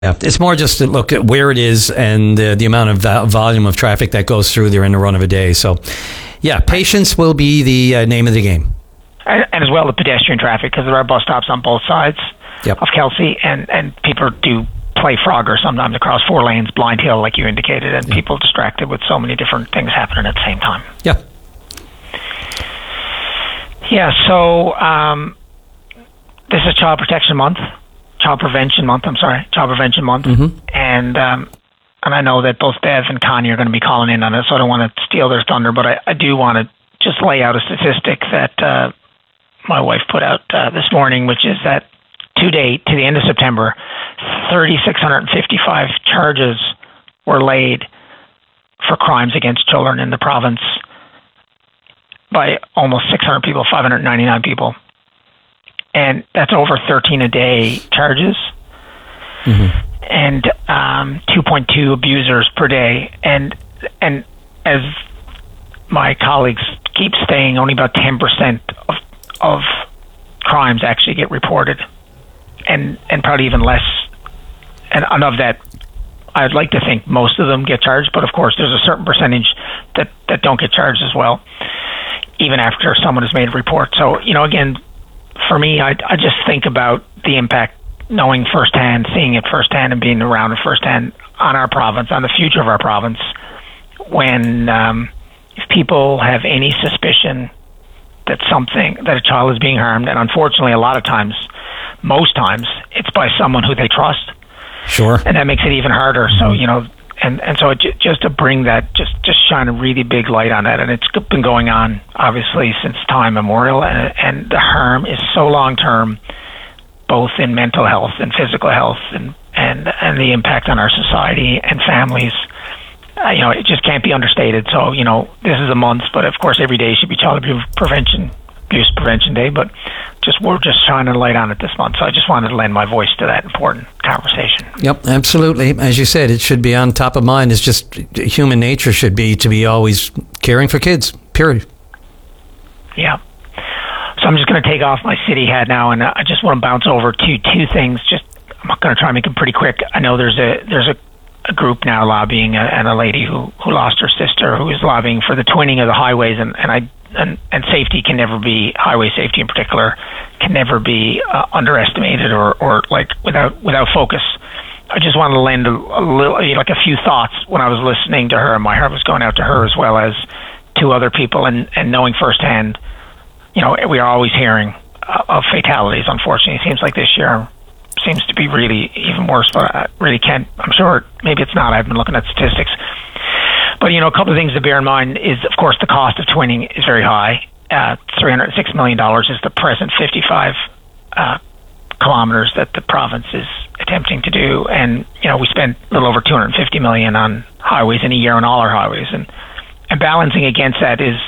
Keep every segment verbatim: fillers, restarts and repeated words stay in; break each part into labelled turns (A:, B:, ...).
A: Yeah, it's more just to look at where it is and uh, the amount of vo- volume of traffic that goes through there in the run of a day. So, yeah, patience will be the uh, name of the game.
B: And, and as well the pedestrian traffic, because there are bus stops on both sides
A: yep.
B: of Kelsey, and, and people do play Frogger sometimes across four lanes, Blind Hill, like you indicated, and yep. people distracted with so many different things happening at the same time.
A: Yeah.
B: Yeah, so um, this is Child Protection Month. Child Prevention Month, I'm sorry, Child Prevention Month.
A: Mm-hmm.
B: And um, and I know that both Bev and Connie are going to be calling in on it, so I don't want to steal their thunder, but I, I do want to just lay out a statistic that uh, my wife put out uh, this morning, which is that to date, to the end of September, three thousand six hundred fifty-five charges were laid for crimes against children in the province by almost six hundred people, five hundred ninety-nine people. And that's over thirteen a day charges,
A: mm-hmm.
B: and um, two point two abusers per day. And and as my colleagues keep saying, only about ten percent of of crimes actually get reported, and and probably even less. And, and of that, I'd like to think most of them get charged, but of course there's a certain percentage that, that don't get charged as well, even after someone has made a report. So, you know, again, for me, I, I just think about the impact, knowing firsthand, seeing it firsthand, and being around it firsthand on our province, on the future of our province, when um, if people have any suspicion that something, that a child is being harmed, and unfortunately a lot of times, most times, it's by someone who they trust.
A: Sure.
B: And that makes it even harder. Mm-hmm. So, you know, and, and so it, just to bring that, just, just shine a really big light on that. And it's been going on, obviously, since time immemorial. And, and the harm is so long-term, both in mental health and physical health, and, and, and the impact on our society and families. Uh, you know, it just can't be understated. So, you know, this is a month, but of course every day should be Child Abuse Prevention, Abuse Prevention Day, but just we're just shining a light on it this month. So I just wanted to lend my voice to that important conversation.
A: Yep, absolutely. As you said, it should be on top of mind. It's just human nature should be to be always caring for kids, period.
B: Yeah. So I'm just going to take off my city hat now, and I just want to bounce over to two things. Just I'm going to try and make it pretty quick. I know there's a there's a, a group now lobbying, uh, and a lady who, who lost her sister who is lobbying for the twinning of the highways, and, and I and, and safety can never be, highway safety in particular, can never be uh, underestimated or, or like without without focus. I just wanted to lend a, a little, like a few thoughts when I was listening to her, and my heart was going out to her as well as to other people, and, and knowing firsthand, you know, we are always hearing uh, of fatalities. Unfortunately, it seems like this year seems to be really even worse, but I really can't, I'm sure maybe it's not. I've been looking at statistics. But, you know, a couple of things to bear in mind is, of course, the cost of twinning is very high. Uh, three hundred six million dollars is the present fifty-five uh, kilometers that the province is attempting to do. And, you know, we spent a little over two hundred fifty million dollars on highways in a year on all our highways. And, and balancing against that is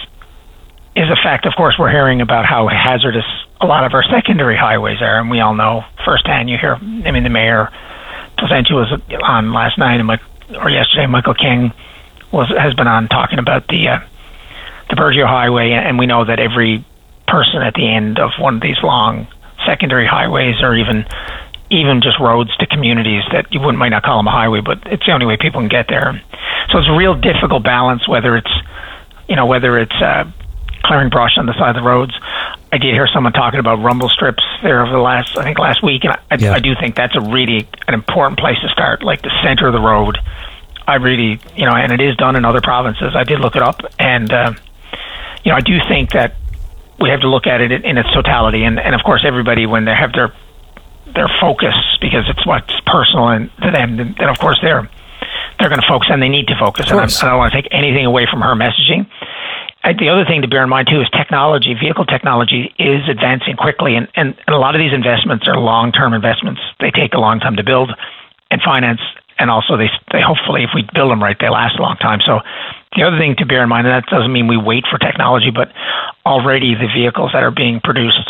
B: is a fact, of course, we're hearing about how hazardous a lot of our secondary highways are. And we all know firsthand, you hear, I mean, the mayor, Placentia was on last night, and or yesterday, Michael King was has been on talking about the uh, the Burgeo Highway, and we know that every person at the end of one of these long secondary highways, or even even just roads to communities that you wouldn't might not call them a highway, but it's the only way people can get there. So it's a real difficult balance, whether it's you know whether it's uh, clearing brush on the side of the roads. I did hear someone talking about rumble strips there over the last I think last week, and I, yeah. I do think that's a really an important place to start, like the center of the road. I really, you know, and it is done in other provinces. I did look it up, and, uh, you know, I do think that we have to look at it in its totality. And, and of course, everybody, when they have their their focus, because it's what's personal and to them, then, then of course they're they're going to focus, and they need to focus. And I'm, I don't want to take anything away from her messaging. I, the other thing to bear in mind, too, is technology. Vehicle technology is advancing quickly, and, and, and a lot of these investments are long-term investments. They take a long time to build and finance. And also, they, they hopefully, if we build them right, they last a long time. So the other thing to bear in mind, and that doesn't mean we wait for technology, but already the vehicles that are being produced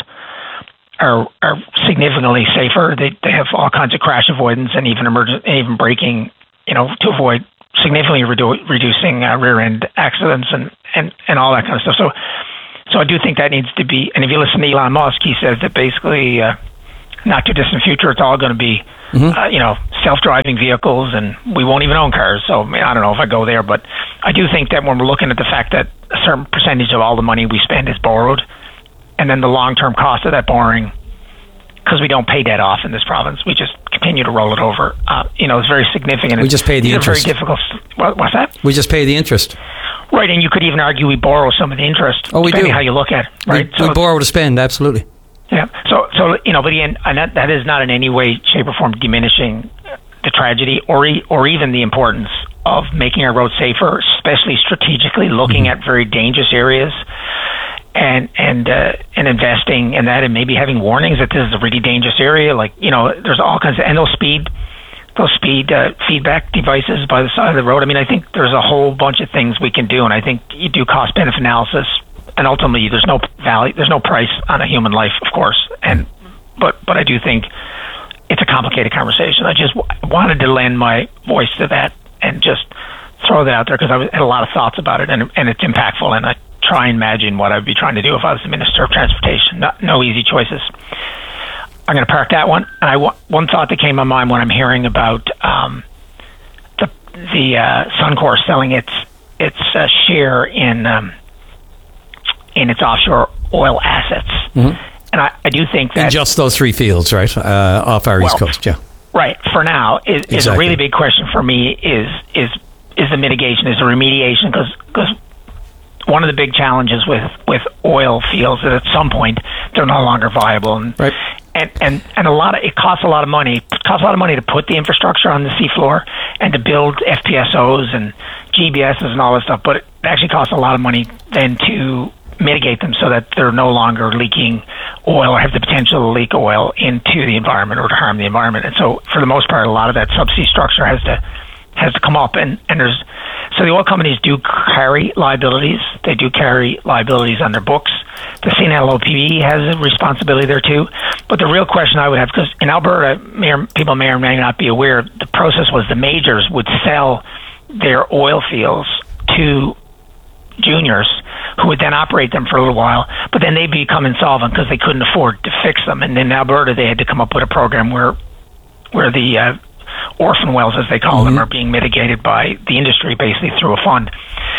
B: are are significantly safer. They they have all kinds of crash avoidance and even emergent, even braking, you know, to avoid significantly redu- reducing uh, rear end accidents and, and, and all that kind of stuff. So so I do think that needs to be. And if you listen to Elon Musk, he says that basically. Uh, not too distant future, it's all going to be, mm-hmm. uh, you know, self-driving vehicles, and we won't even own cars. So I, mean, I don't know if I go there, but I do think that when we're looking at the fact that a certain percentage of all the money we spend is borrowed, and then the long-term cost of that borrowing, because we don't pay debt off in this province, we just continue to roll it over. Uh, you know, it's very significant.
A: We just pay the
B: These
A: interest.
B: Are very difficult. What, what's that?
A: We just pay the interest.
B: Right, and you could even argue we borrow some of the interest.
A: Oh, we
B: depending
A: do.
B: how you look at it. Right,
A: we, so we borrow to spend. Absolutely.
B: Yeah. So, so you know, but again, and that, that is not in any way, shape, or form diminishing the tragedy, or e- or even the importance of making our roads safer, especially strategically looking mm-hmm. at very dangerous areas, and and uh, and investing in that, and maybe having warnings that this is a really dangerous area. Like, you know, there's all kinds of, and those speed those speed uh, feedback devices by the side of the road. I mean, I think there's a whole bunch of things we can do, and I think you do cost benefit analysis. And ultimately, there's no value, there's no price on a human life, of course. And but but I do think it's a complicated conversation. I just w- wanted to lend my voice to that and just throw that out there because I had a lot of thoughts about it, and and it's impactful. And I try and imagine what I'd be trying to do if I was the Minister of Transportation. Not, no easy choices. I'm going to park that one. And I one thought that came to my mind when I'm hearing about um, the the uh, Suncor selling its its uh, share in. Um, in its offshore oil assets. Mm-hmm. And I, I do think that...
A: In just those three fields, right? Uh, off our
B: well,
A: East Coast, yeah.
B: Right. For now, is, exactly. is a really big question for me is is is the mitigation, is the remediation, because because one of the big challenges with, with oil fields is that at some point they're no longer viable. And,
A: right.
B: and, and, and a lot of, it costs a lot of money. It costs a lot of money to put the infrastructure on the seafloor and to build F P S Os and G B Ss and all this stuff, but it actually costs a lot of money then to mitigate them so that they're no longer leaking oil or have the potential to leak oil into the environment or to harm the environment. And so for the most part, a lot of that subsea structure has to has to come up, and, and there's so the oil companies do carry liabilities. They do carry liabilities on their books. The C N L O P B has a responsibility there too. But the real question I would have, because in Alberta, may or, people may or may not be aware, the process was the majors would sell their oil fields to juniors who would then operate them for a little while, but then they become insolvent because they couldn't afford to fix them. And in Alberta, they had to come up with a program where where the uh, orphan wells, as they call mm-hmm. them, are being mitigated by the industry, basically through a fund.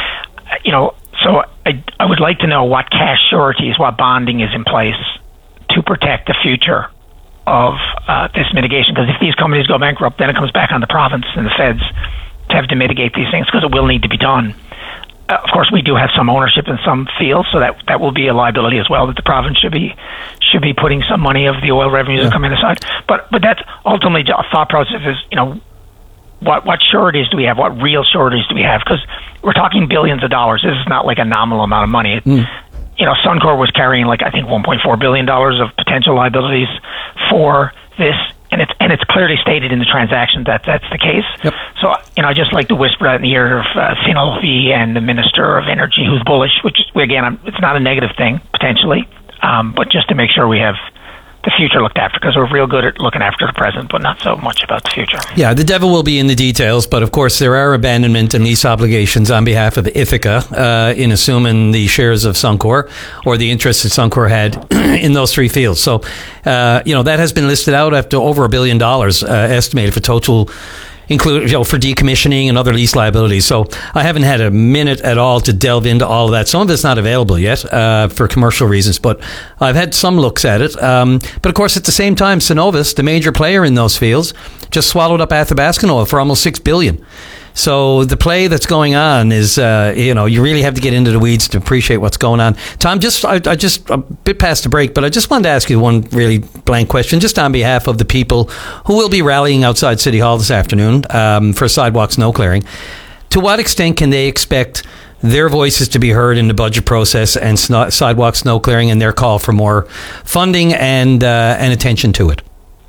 B: You know, so I, I would like to know what cash sureties, what bonding is in place to protect the future of uh, this mitigation. Because if these companies go bankrupt, then it comes back on the province and the feds to have to mitigate these things, because it will need to be done. Uh, of course, we do have some ownership in some fields, so that that will be a liability as well, that the province should be should be putting some money of the oil revenues yeah. that come in aside. But but that's ultimately a thought process is, you know, what what sureties do we have? What real sureties do we have? Because we're talking billions of dollars. This is not like a nominal amount of money. It, mm. You know, Suncor was carrying like I think one point four billion dollars of potential liabilities for this. And it's and it's clearly stated in the transaction that that's the case. Yep. So, you know, I just like to whisper that in the ear of uh, C N L O V and the Minister of Energy, who's bullish, which, again, I'm, it's not a negative thing, potentially, um, but just to make sure we have the future looked after, because we're real good at looking after the present, but not so much about the future.
A: Yeah, the devil will be in the details, but of course there are abandonment and lease obligations on behalf of Ithaca uh, in assuming the shares of Suncor or the interest that Suncor had in those three fields. So, uh, you know, that has been listed out after over a billion dollars uh, estimated for total, include, you know, for decommissioning and other lease liabilities. So I haven't had a minute at all to delve into all of that. Some of it's not available yet uh, for commercial reasons, but I've had some looks at it. Um, but of course, at the same time, Cenovus, the major player in those fields, just swallowed up Athabascan Oil for almost six billion dollars. So the play that's going on is, uh, you know, you really have to get into the weeds to appreciate what's going on. Tom, just I, I just a bit past the break, but I just wanted to ask you one really blank question, just on behalf of the people who will be rallying outside City Hall this afternoon um, for sidewalk snow clearing. To what extent can they expect their voices to be heard in the budget process and sno- sidewalk snow clearing and their call for more funding and uh, and attention to it?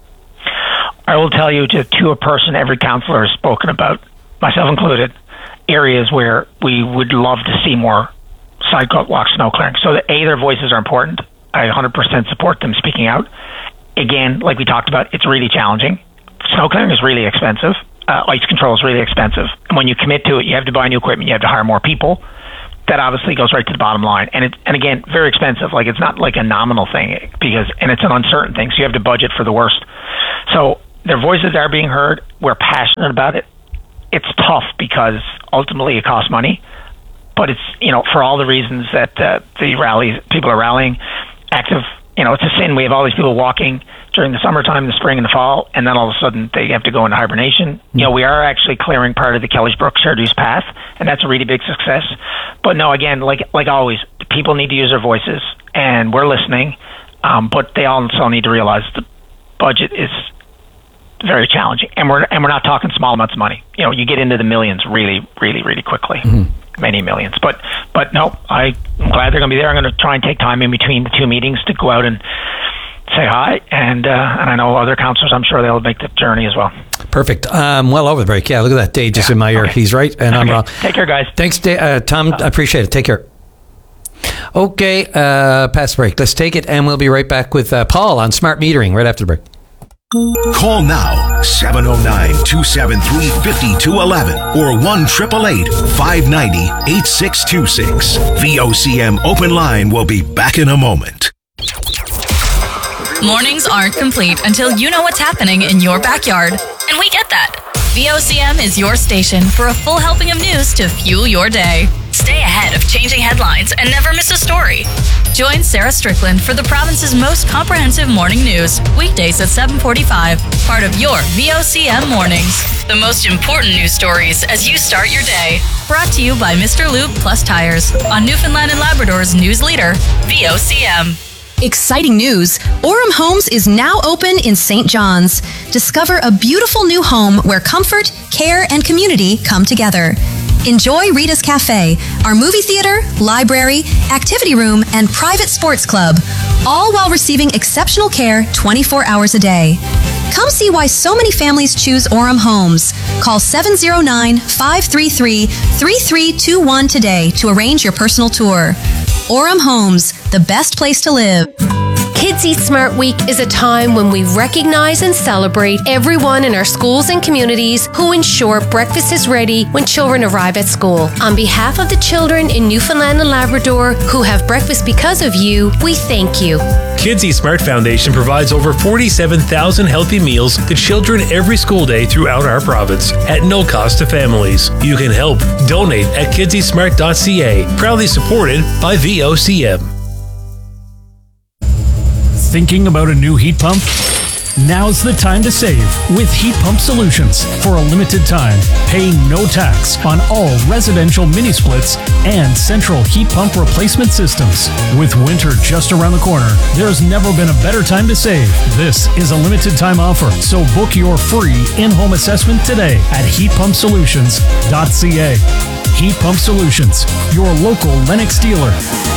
B: I will tell you, to, to a person, every councillor has spoken about, myself included, areas where we would love to see more sidewalk snow clearing. So that, A, their voices are important. I one hundred percent support them speaking out. Again, like we talked about, it's really challenging. Snow clearing is really expensive. Uh, ice control is really expensive. And when you commit to it, you have to buy new equipment, you have to hire more people. that obviously goes right to the bottom line. And it, and again, very expensive. Like, it's not like a nominal thing, because, and it's an uncertain thing, so you have to budget for the worst. So their voices are being heard. We're passionate about it. It's tough because ultimately it costs money, but it's, you know, for all the reasons that uh, the rallies, people are rallying, active, you know, it's a sin. We have all these people walking during the summertime, the spring and the fall, and then all of a sudden they have to go into hibernation. You know, we are actually clearing part of the Kelly's Brook shared use path, and that's a really big success. But no, again, like like always, people need to use their voices, and we're listening, um, but they also need to realize the budget is very challenging, and we're and we're not talking small amounts of money. You know, you get into the millions really, really, really quickly. Mm-hmm. Many millions. But but no, I, I'm glad they're going to be there. I'm going to try and take time in between the two meetings to go out and say hi, and uh, and I know other councillors, I'm sure they'll make the journey as well. Perfect. Um, well over the break. Yeah, look at that. Dave just yeah, in my ear. Okay. He's right, and okay. I'm wrong. Take care, guys. Thanks, Dave, uh, Tom. I appreciate it. Take care. Okay, uh, past the break. Let's take it, and we'll be right back with uh, Paul on smart metering right after the break.
C: Call now, seven oh nine, two seven three, five two one one or one eight eight eight, five nine zero, eight six two six. V O C M Open Line will be back in a moment.
D: Mornings aren't complete until you know what's happening in your backyard. And we get that. V O C M is your station for a full helping of news to fuel your day. Stay ahead of changing headlines and never miss a story. Join Sarah Strickland for the province's most comprehensive morning news, weekdays at seven forty-five, part of your V O C M Mornings. The most important news stories as you start your day. Brought to you by Mister Lube Plus Tires on Newfoundland and Labrador's news leader, V O C M.
E: Exciting news! Orem Homes is now open in Saint John's. Discover a beautiful new home where comfort, care, and community come together. Enjoy Rita's Cafe, our movie theater, library, activity room, and private sports club, all while receiving exceptional care twenty-four hours a day. Come see why so many families choose Orem Homes. Call seven oh nine, five three three, three three two one today to arrange your personal tour. Orem Homes, the best place to live.
F: Kids Eat Smart Week is a time when we recognize and celebrate everyone in our schools and communities who ensure breakfast is ready when children arrive at school. On behalf of the children in Newfoundland and Labrador who have breakfast because of you, we thank you.
G: Kids Eat Smart Foundation provides over forty-seven thousand healthy meals to children every school day throughout our province at no cost to families. You can help. Donate at kids eat smart dot c a. Proudly supported by V O C M.
H: Thinking about a new heat pump? Now's the time to save with Heat Pump Solutions. For a limited time, pay no tax on all residential mini splits and central heat pump replacement systems. With winter just around the corner, there's never been a better time to save. This is a limited time offer, so book your free in-home assessment today at heat pump solutions dot c a. Heat Pump Solutions, your local Lennox dealer.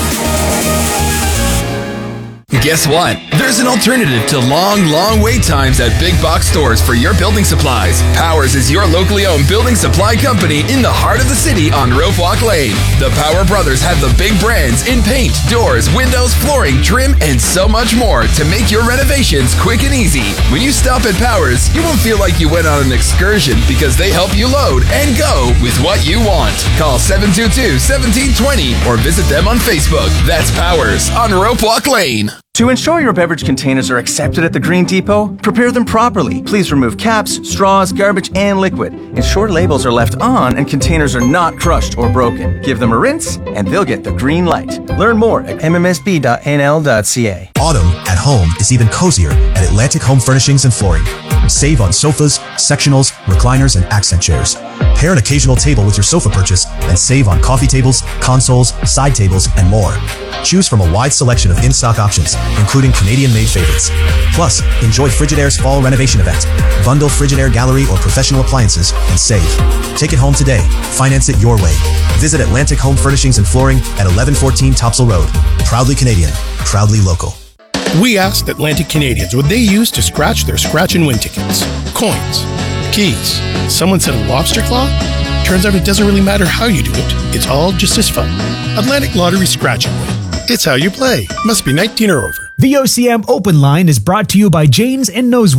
I: Guess what? There's an alternative to long, long wait times at big box stores for your building supplies. Powers is your locally owned building supply company in the heart of the city on Rope Walk Lane. The Power Brothers have the big brands in paint, doors, windows, flooring, trim, and so much more to make your renovations quick and easy. When you stop at Powers, you won't feel like you went on an excursion because they help you load and go with what you want. Call seven two two, one seven two zero or visit them on Facebook. That's Powers on Rope Walk Lane.
J: To ensure your beverage containers are accepted at the Green Depot, prepare them properly. Please remove caps, straws, garbage, and liquid. Ensure labels are left on and containers are not crushed or broken. Give them a rinse, and they'll get the green light. Learn more at m m s b dot n l dot c a.
K: Autumn at home is even cozier at Atlantic Home Furnishings and Flooring. Save on sofas, sectionals, recliners, and accent chairs. Pair an occasional table with your sofa purchase and save on coffee tables, consoles, side tables, and more. Choose from a wide selection of in-stock options, including Canadian-made favorites. Plus, enjoy Frigidaire's fall renovation event. Bundle Frigidaire Gallery or professional appliances and save. Take it home today. Finance it your way. Visit Atlantic Home Furnishings and Flooring at eleven fourteen Topsail Road. Proudly Canadian. Proudly local.
L: We asked Atlantic Canadians what they use to scratch their scratch and win tickets. Coins. Keys. Someone said a lobster claw? Turns out it doesn't really matter how you do it. It's all just as fun. Atlantic Lottery Scratch and Win. It's how you play. Must be nineteen or over.
M: V O C M Open Line is brought to you by Janes and Noseworthy.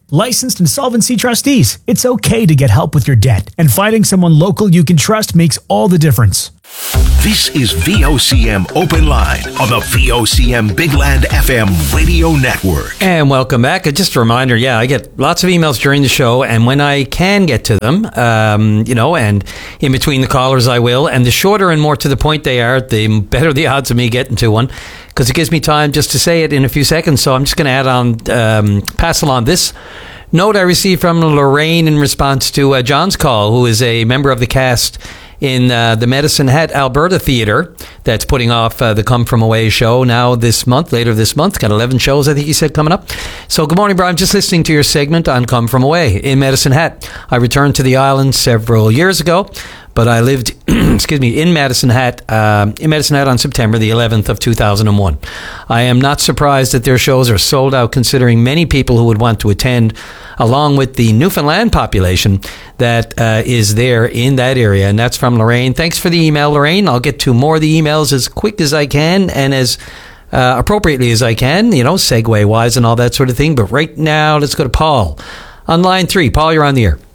H: Licensed insolvency trustees. It's okay to get help with your debt, and finding someone local you can trust makes all the difference.
C: This is V O C M Open Line on the V O C M Big Land F M radio network.
A: And welcome back. Uh, Just a reminder, yeah, I get lots of emails during the show, and when I can get to them, um, you know, and in between the callers I will, and the shorter and more to the point they are, the better the odds of me getting to one, because it gives me time just to say it in a few seconds. So I'm just going to add on, um, pass along this note I received from Lorraine in response to uh, John's call, who is a member of the cast in uh, the Medicine Hat Alberta Theatre that's putting off uh, the Come From Away show now this month, later this month. Got eleven shows, I think he said, coming up. So good morning, Brian. Just listening to your segment on Come From Away in Medicine Hat. I returned to the island several years ago, but I lived, excuse me, in Medicine Hat, uh, in Medicine Hat on September the eleventh of two thousand one. I am not surprised that their shows are sold out, considering many people who would want to attend, along with the Newfoundland population that uh, is there in that area. And that's from Lorraine. Thanks for the email, Lorraine. I'll get to more of the emails as quick as I can and as uh, appropriately as I can, you know, segue-wise and all that sort of thing. But right now, let's go to Paul on line three. Paul, you're on the air.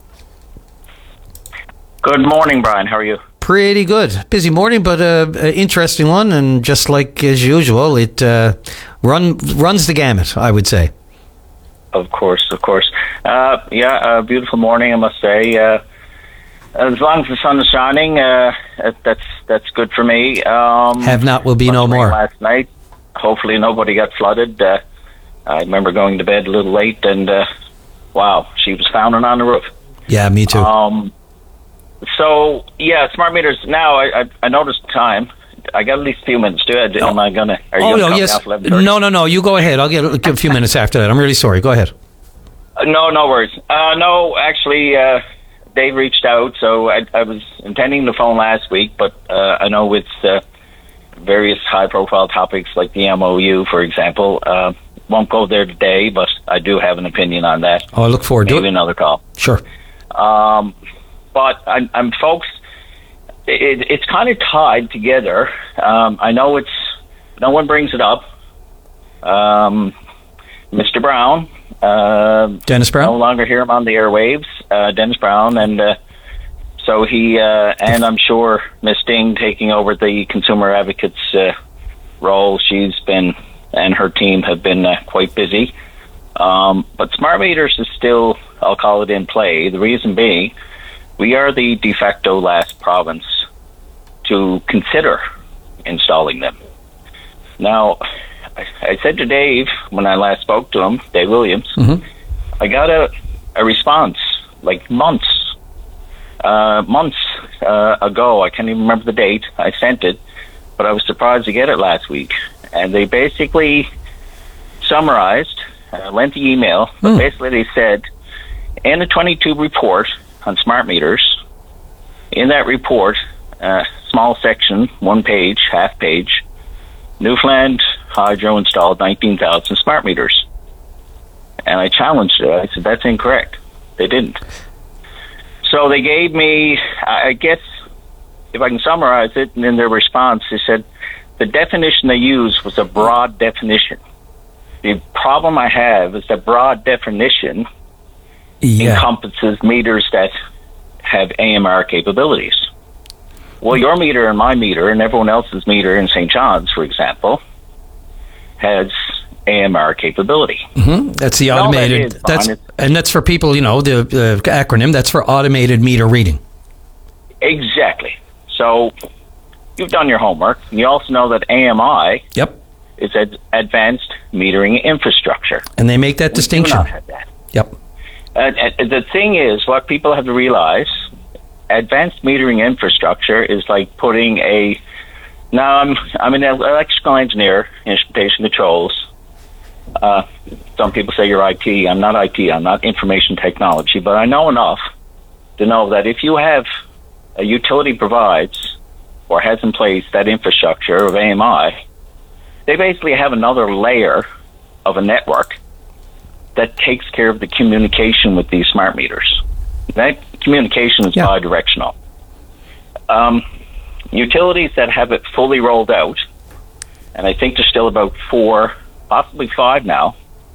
M: Good morning, Brian. How are you?
A: Pretty good. Busy morning, but uh, an interesting one. And just like as usual, it uh, run runs the gamut, I would say.
M: Of course, of course. Uh, yeah, a beautiful morning, I must say. Uh, as long as the sun is shining, uh, that's that's good for me. Um,
A: Have not will be no more.
M: Last night, hopefully nobody got flooded. Uh, I remember going to bed a little late, and uh, wow, she was founding on the roof.
A: Yeah, me too.
M: Um, so yeah, smart meters. Now I, I, I noticed the time. I got at least a few minutes to it. Am I gonna? Are you
A: oh
M: gonna
A: no, yes. No, no, no. You go ahead. I'll get a, a few minutes after that. I'm really sorry. Go ahead.
M: Uh, no, no worries. Uh, no, actually, uh, Dave reached out, so I, I was intending to phone last week, but uh, I know with uh, various high-profile topics like the M O U, for example, uh, won't go there today, but I do have an opinion on that.
A: Oh, I look forward
M: Maybe
A: to it.
M: another call.
A: Sure.
M: Um, but I'm, I'm folks. It, it's kind of tied together. Um, I know it's no one brings it up. Um, Mister Brown, uh,
A: Dennis Brown,
M: no longer hear him on the airwaves. Uh, Dennis Brown, and uh, so he uh, and I'm sure Miss Ding taking over the consumer advocates uh, role. She's been and her team have been uh, quite busy. Um, but smart meters is still, I'll call it, in play. The reason being, we are the de facto last province to consider installing them. Now, I, I said to Dave when I last spoke to him, Dave Williams,
A: mm-hmm.
M: I got a, a response like months, uh, months uh, ago. I can't even remember the date I sent it, but I was surprised to get it last week. And they basically summarized a lengthy email, but
A: mm.
M: basically they said, in the twenty-two report on smart meters, in that report, uh, small section, one page, half page, Newfoundland Hydro installed nineteen thousand smart meters. And I challenged it. I said, that's incorrect. They didn't. So they gave me, I guess, if I can summarize it, and in their response, they said, the definition they used was a broad definition. The problem I have is that broad definition
A: yeah.
M: encompasses meters that have A M R capabilities. Well, your meter and my meter and everyone else's meter in Saint John's, for example, has A M R capability.
A: Mm-hmm. That's the automated. That is, that's and that's for people, you know, the uh, acronym. That's for automated meter reading.
M: Exactly. So you've done your homework. You also know that A M I.
A: Yep.
M: Is ad- advanced metering infrastructure,
A: and they make that
M: we
A: distinction.
M: Do not have that.
A: Yep.
M: Uh, uh, the thing is, what people have to realize: advanced metering infrastructure is like putting a. Now, I'm I'm an electrical engineer, instrumentation controls. Uh, some people say you're I T. I'm not I T. I'm not information technology, but I know enough to know that if you have a utility provides or has in place that infrastructure of A M I, they basically have another layer of a network that takes care of the communication with these smart meters. That communication is yeah. bi-directional. Um, utilities that have it fully rolled out, and I think there's still about four, possibly five now,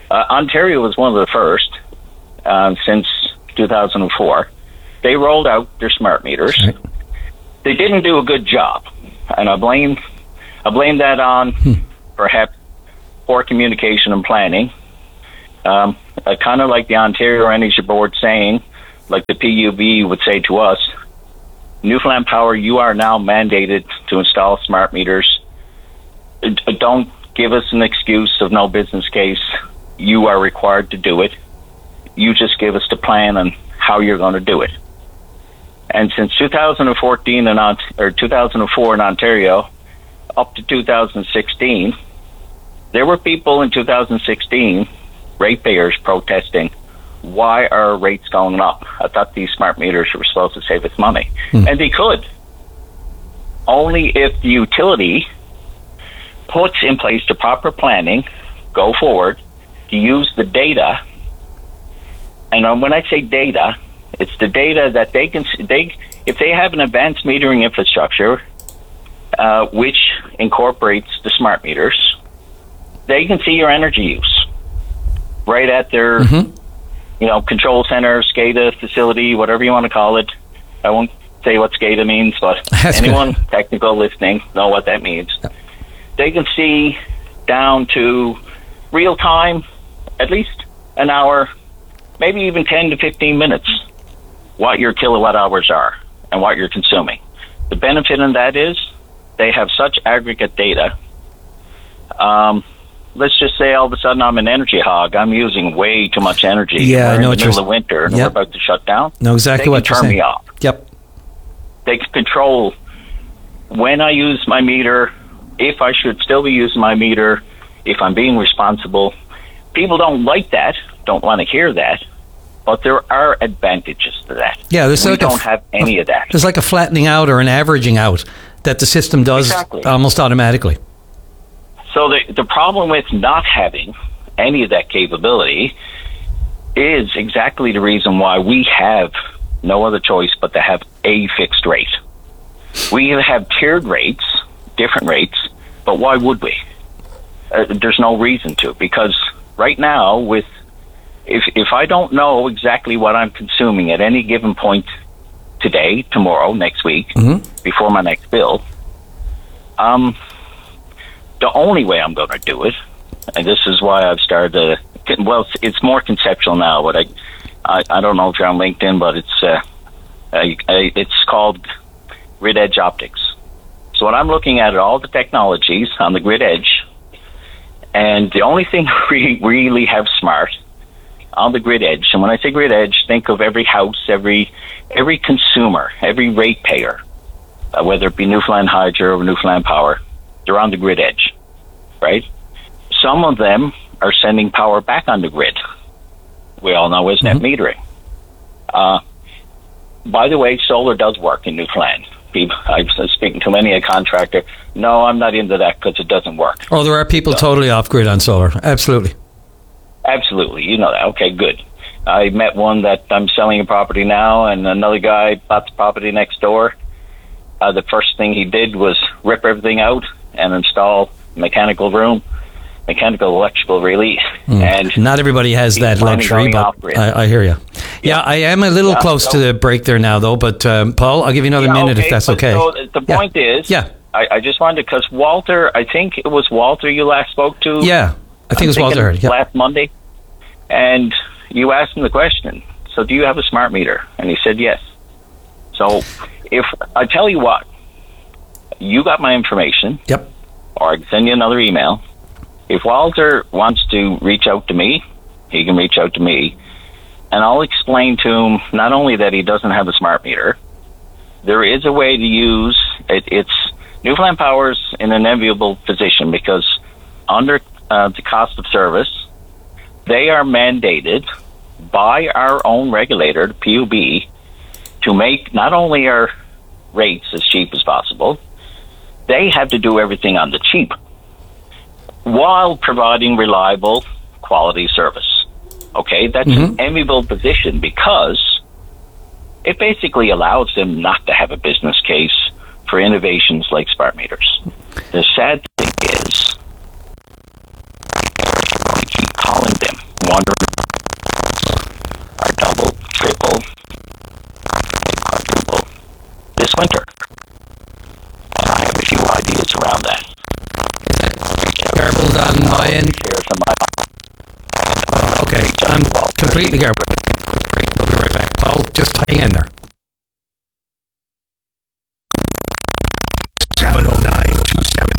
M: Uh, Ontario was one of the first uh, since two thousand four. They rolled out their smart meters. Right. They didn't do a good job, and I blame I blame that on hmm. perhaps poor communication and planning. Um, uh, kind of like the Ontario Energy Board saying, like the P U B would say to us, Newfoundland Power, you are now mandated to install smart meters. Uh, don't give us an excuse of no business case. You are required to do it. You just give us the plan on how you're going to do it. And since two thousand fourteen in Ont- or two thousand four in Ontario, up to two thousand sixteen, there were people in two thousand sixteen, ratepayers, protesting, why are rates going up? I thought these smart meters were supposed to save us money. Hmm. And they could. Only if the utility puts in place the proper planning, go forward, to use the data. And when I say data, it's the data that they can, they, if they have an advanced metering infrastructure, uh, which incorporates the smart meters, they can see your energy use right at their, mm-hmm. you know, control center, SCADA facility, whatever you want to call it. I won't say what SCADA means, but That's anyone good. technical listening know what that means. They can see down to real time, at least an hour, maybe even ten to fifteen minutes, what your kilowatt hours are and what you're consuming. The benefit in that is they have such aggregate data. Um, let's just say all of a sudden I'm an energy hog. I'm using way too much energy.
A: Yeah,
M: we're
A: I know
M: in the middle of winter and
A: yep.
M: we're about to shut down.
A: Know exactly
M: they
A: what
M: can
A: you're
M: turn
A: saying.
M: me off.
A: Yep.
M: They can control when I use my meter, if I should still be using my meter, if I'm being responsible. People don't like that, don't want to hear that, but there are advantages to that.
A: Yeah, there's
M: we
A: like
M: don't
A: a,
M: have any of that.
A: There's like a flattening out or an averaging out that the system does
M: exactly.
A: almost automatically.
M: So the the problem with not having any of that capability is exactly the reason why we have no other choice but to have a fixed rate. We have tiered rates, different rates, but why would we? Uh, there's no reason to, because right now, with if if I don't know exactly what I'm consuming at any given point today, tomorrow, next week, mm-hmm. before my next bill, um, the only way I'm going to do it, and this is why I've started, uh, well, it's, it's more conceptual now, but I, I, I don't know if you're on LinkedIn, but it's uh, I, I, it's called Grid Edge Optics. So when I'm looking at it, all the technologies on the grid edge, and the only thing we really have smart on the grid edge, and when I say grid edge, think of every house, every every consumer, every ratepayer, uh, whether it be Newfoundland Hydro or Newfoundland Power, they're on the grid edge, right? Some of them are sending power back on the grid. We all know is net mm-hmm. metering. Uh, by the way, solar does work in Newfoundland. I'm speaking to many a contractor. No, I'm not into that because it doesn't work.
A: Oh, there are people so, totally off grid on solar. Absolutely.
M: Absolutely. You know that. Okay, good. I met one that I'm selling a property now, and another guy bought the property next door. Uh, the first thing he did was rip everything out and install mechanical room, mechanical, electrical, really. Mm. And
A: not everybody has that luxury, but I, I hear you. Yeah, yeah, I am a little yeah, close so, to the break there now, though. But um, Paul, I'll give you another yeah, minute
M: okay,
A: if that's okay.
M: So the point
A: yeah.
M: is,
A: yeah.
M: I, I just wanted to, because Walter, I think it was Walter you last spoke to.
A: Yeah, I think I'm it was Walter. Yep.
M: Last Monday, and you asked him the question. So, do you have a smart meter? And he said yes. So, if I tell you what, you got my information.
A: Yep.
M: Or I can send you another email. If Walter wants to reach out to me, he can reach out to me, and I'll explain to him not only that he doesn't have a smart meter, there is a way to use it. It's Newfoundland Power's in an enviable position because under uh, the cost of service, they are mandated by our own regulator, the P U B, to make not only our rates as cheap as possible, they have to do everything on the cheap while providing reliable quality service. Okay, that's mm-hmm. an enviable position because it basically allows them not to have a business case for innovations like smart meters. The sad thing is, we keep calling them
B: next winter. And I have a few ideas around that.
A: Garbled on my end. Okay, I'm completely garbled. We'll be right back. Paul, just hang in there.
C: seven oh nine two seven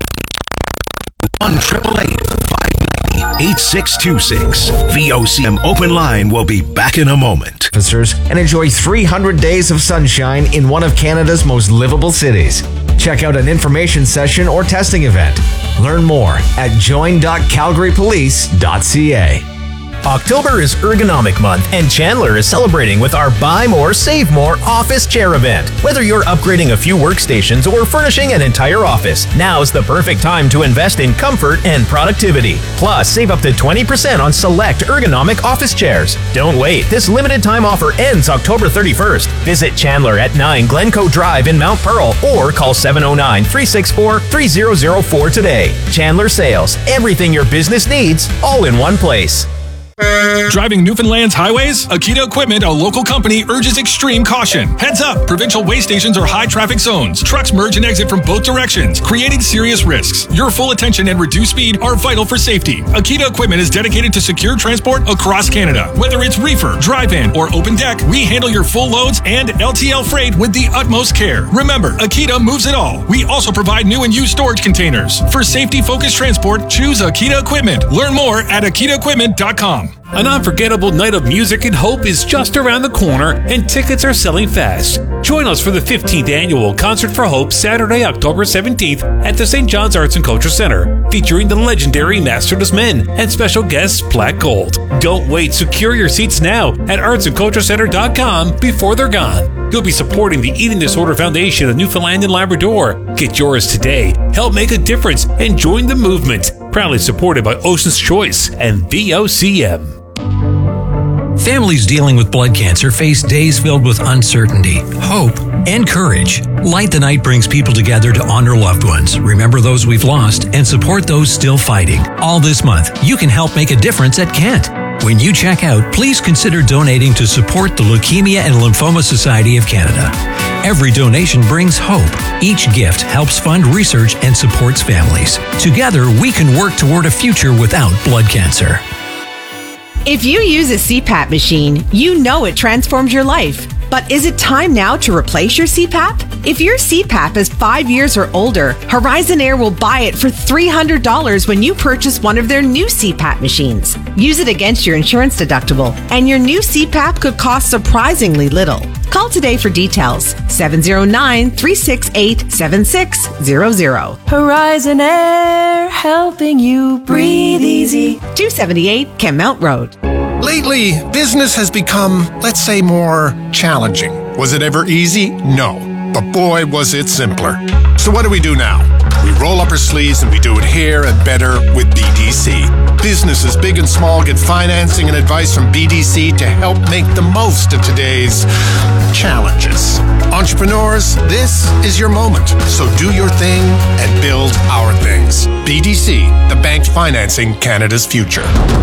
C: one triple eight five nine eight six two six. V O C M Open Line will be back in a moment.
N: Officers and enjoy three hundred days of sunshine in one of Canada's most livable cities. Check out an information session or testing event. Learn more at join dot calgary police dot c a.
O: October is Ergonomic Month, and Chandler is celebrating with our Buy More, Save More office chair event. Whether you're upgrading a few workstations or furnishing an entire office, now's the perfect time to invest in comfort and productivity. Plus, save up to twenty percent on select ergonomic office chairs. Don't wait. This limited time offer ends October thirty-first. Visit Chandler at nine Glencoe Drive in Mount Pearl or call seven oh nine, three six four, three zero zero four today. Chandler Sales. Everything your business needs, all in one place.
P: Driving Newfoundland's highways? Akita Equipment, a local company, urges extreme caution. Heads up! Provincial way stations are high traffic zones. Trucks merge and exit from both directions, creating serious risks. Your full attention and reduced speed are vital for safety. Akita Equipment is dedicated to secure transport across Canada. Whether it's reefer, drive-in, or open deck, we handle your full loads and L T L freight with the utmost care. Remember, Akita moves it all. We also provide new and used storage containers. For safety-focused transport, choose Akita Equipment. Learn more at akita equipment dot com.
G: An unforgettable night of music and hope is just around the corner, and tickets are selling fast. Join us for the fifteenth Annual Concert for Hope Saturday, October seventeenth at the Saint John's Arts and Culture Center, featuring the legendary Masterless Men and special guests Black Gold. Don't wait, secure your seats now at arts and culture center dot com before they're gone. You'll be supporting the Eating Disorder Foundation of Newfoundland and Labrador. Get yours today. Help make a difference and join the movement. Proudly supported by Ocean's Choice and V O C M.
Q: Families dealing with blood cancer face days filled with uncertainty, hope, and courage. Light the Night brings people together to honor loved ones, remember those we've lost, and support those still fighting. All this month, you can help make a difference at Kent. When you check out, please consider donating to support the Leukemia and Lymphoma Society of Canada. Every donation brings hope. Each gift helps fund research and supports families. Together, we can work toward a future without blood cancer.
R: If you use a C PAP machine, you know it transforms your life. But is it time now to replace your C PAP? If your C PAP is five years or older, Horizon Air will buy it for three hundred dollars when you purchase one of their new C PAP machines. Use it against your insurance deductible, and your new C PAP could cost surprisingly little. Call today for details. seven oh nine, three six eight, seven six zero zero.
S: Horizon Air, helping you breathe easy.
R: two seventy-eight Kenmount Road.
T: Lately, business has become, let's say, more challenging. Was it ever easy? No. But boy, was it simpler. So what do we do now? We roll up our sleeves and we do it here and better with B D C. Businesses big and small get financing and advice from B D C to help make the most of today's challenges. Entrepreneurs, this is your moment. So do your thing and build our things. B D C, the bank financing Canada's future.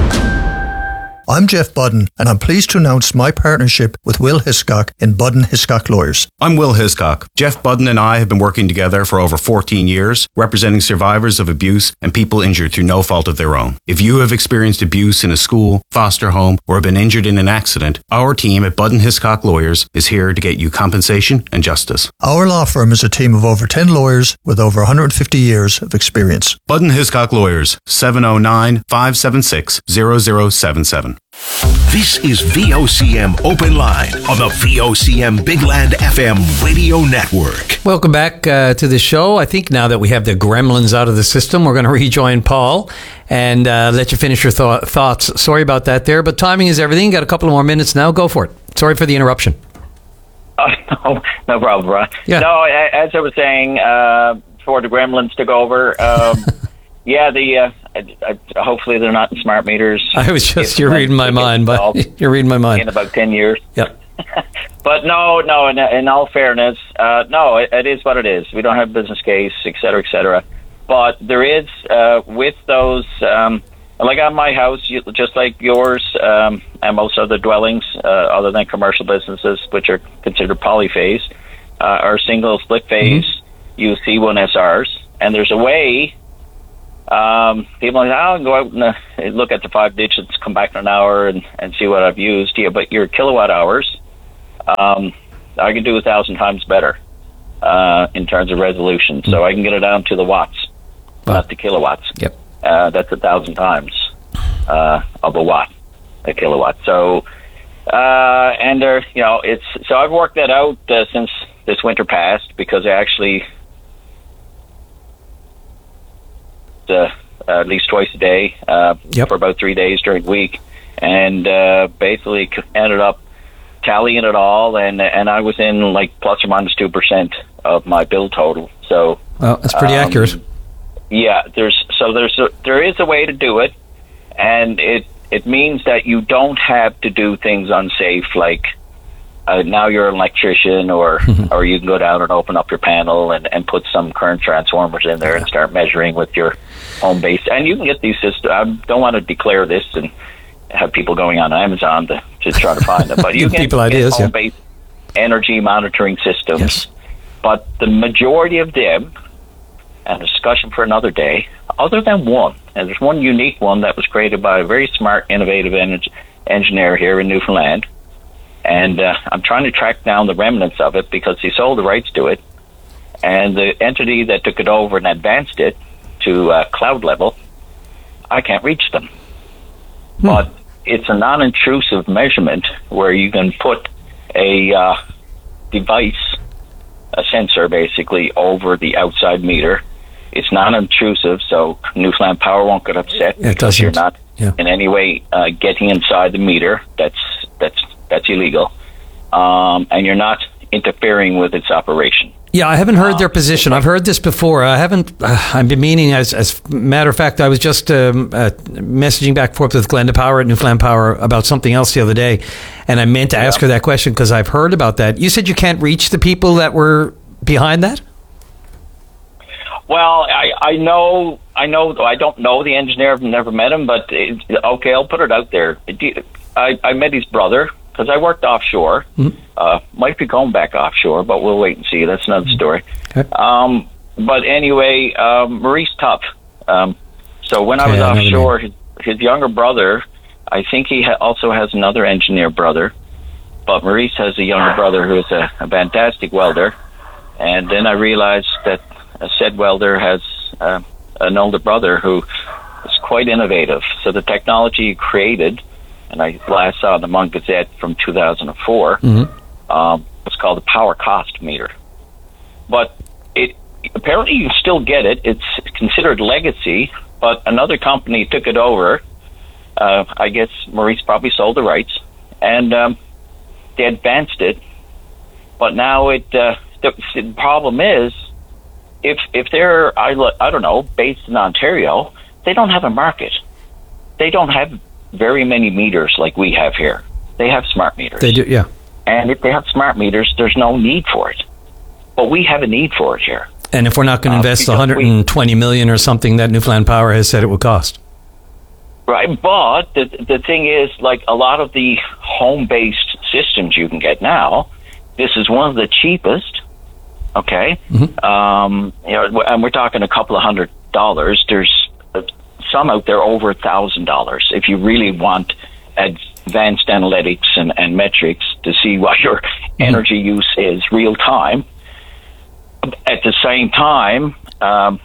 U: I'm Jeff Budden, and I'm pleased to announce my partnership with Will Hiscock in Budden Hiscock Lawyers.
V: I'm Will Hiscock. Jeff Budden and I have been working together for over fourteen years, representing survivors of abuse and people injured through no fault of their own. If you have experienced abuse in a school, foster home, or have been injured in an accident, our team at Budden Hiscock Lawyers is here to get you compensation and justice.
U: Our law firm is a team of over ten lawyers with over one hundred fifty years of experience.
V: Budden Hiscock Lawyers, seven oh nine, five seven six, zero zero seven seven.
C: This is V O C M Open Line on the V O C M Big Land F M radio network.
A: Welcome back uh, to the show. I think now that we have the gremlins out of the system, we're going to rejoin Paul and uh, let you finish your th- thoughts. Sorry about that there, but timing is everything. Got a couple of more minutes now. Go for it. Sorry for the interruption.
M: Oh, no, no problem, Ron.
A: Yeah.
M: No, as I was saying, uh, for the gremlins to go over, um, yeah, the uh, I, I, hopefully they're not smart meters.
A: I was just, you're reading my mind, but you're reading my mind.
M: In about ten years.
A: Yep.
M: But no, no, in, in all fairness, uh, no, it, it is what it is. We don't have a business case, et cetera, et cetera. But there is, uh, with those, um, like on my house, you, just like yours, um, and most other dwellings, uh, other than commercial businesses, which are considered polyphase, uh, are single split phase mm-hmm. U C one S Rs, and there's a way. Um, people are like, I'll go out and uh, look at the five digits, come back in an hour, and, and see what I've used. Yeah, but your kilowatt hours, um, I can do a thousand times better uh, in terms of resolution. Mm-hmm. So I can get it down to the watts, wow. not the kilowatts.
A: Yep,
M: uh, that's a thousand times uh, of a watt, a kilowatt. So, uh, and there, you know, it's so I've worked that out uh, since this winter passed because I actually. Uh, at least twice a day uh,
A: yep.
M: for about three days during the week, and uh, basically ended up tallying it all, and and I was in like plus or minus two percent of my bill total. So
A: well, that's pretty um, accurate.
M: Yeah, there's so there's a, there is a way to do it, and it it means that you don't have to do things unsafe like. Uh, now you're an electrician, or or you can go down and open up your panel and, and put some current transformers in there yeah. and start measuring with your home base. And you can get these systems. I don't want to declare this and have people going on Amazon to, to try to find them. But you can
A: people
M: get
A: ideas,
M: home base yeah. energy monitoring systems.
A: Yes.
M: But the majority of them, and a discussion for another day, other than one, and there's one unique one that was created by a very smart, innovative en- engineer here in Newfoundland. And uh, I'm trying to track down the remnants of it because he sold the rights to it. And the entity that took it over and advanced it to uh, cloud level, I can't reach them. Hmm. But it's a non-intrusive measurement where you can put a uh, device, a sensor basically, over the outside meter. It's non-intrusive, so Newfoundland Power won't get upset
A: yeah,
M: because you're not
A: yeah.
M: in any way uh, getting inside the meter. That's that's that's illegal, um, and you're not interfering with its operation.
A: Yeah, I haven't heard their position. I've heard this before. I haven't. Uh, I've been meaning, as as a matter of fact, I was just um, uh, messaging back and forth with Glenda Power at Newfoundland Power about something else the other day, and I meant to ask yeah. her that question because I've heard about that. You said you can't reach the people that were behind that?
M: Well, I, I know, I know, I don't know the engineer. I've never met him, but it, okay, I'll put it out there. I, I met his brother. Because I worked offshore, mm-hmm. uh, might be going back offshore, but we'll wait and see. That's another story. Okay. Um, but anyway, um, Maurice Tuff. Um, so when okay, I was I offshore, his, his younger brother, I think he ha- also has another engineer brother, but Maurice has a younger brother who is a, a fantastic welder. And then I realized that a said welder has uh, an older brother who is quite innovative. So the technology he created, and I last saw in the Mon Gazette from two thousand four, mm-hmm. um, it's called the power cost meter. But it apparently you can still get it. It's considered legacy, but another company took it over. Uh, I guess Maurice probably sold the rights, and um, they advanced it. But now it uh, the, the problem is, if if they're I, I don't know based in Ontario, they don't have a market. They don't have very many meters like we have here. They have smart meters.
A: They do, yeah.
M: And if they have smart meters, there's no need for it. But we have a need for it here.
A: And if we're not going to invest uh, one hundred twenty million dollars or something that Newfoundland Power has said it would cost.
M: Right, but the the thing is, like a lot of the home-based systems you can get now, this is one of the cheapest, okay? Mm-hmm. Um, you know, and we're talking a couple of hundred dollars. There's some out there over a thousand dollars if you really want advanced analytics and, and metrics to see what your mm-hmm. energy use is real time. At the same time, um,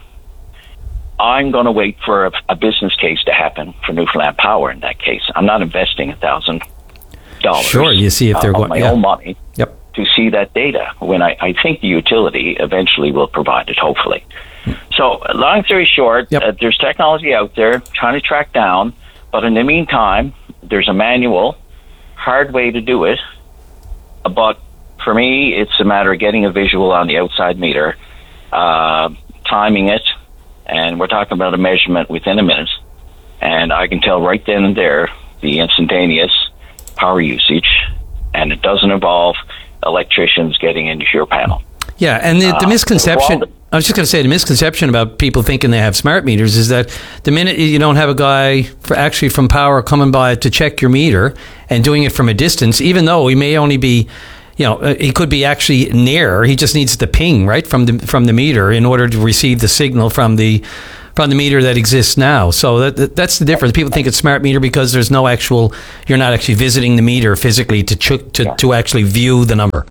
M: I'm going to wait for a, a business case to happen for Newfoundland Power. In that case, I'm not investing a thousand dollars.
A: Sure, you see if they're
M: uh,
A: going
M: my
A: yeah.
M: own money.
A: Yep.
M: To see that data when I, I think the utility eventually will provide it. Hopefully. So, long story short, yep. uh, there's technology out there trying to track down, but in the meantime, there's a manual, hard way to do it. But for me, it's a matter of getting a visual on the outside meter, uh, timing it, and we're talking about a measurement within a minute. And I can tell right then and there the instantaneous power usage, and it doesn't involve electricians getting into your panel.
A: Yeah, and the, the
M: uh,
A: misconception... I was just going to say the misconception about people thinking they have smart meters is that the minute you don't have a guy for actually from Power coming by to check your meter and doing it from a distance, even though he may only be, you know, uh, he could be actually near. He just needs the ping right from the from the meter in order to receive the signal from the from the meter that exists now. So that, that that's the difference. People think it's smart meter because there's no actual. You're not actually visiting the meter physically to ch- to to actually view the number.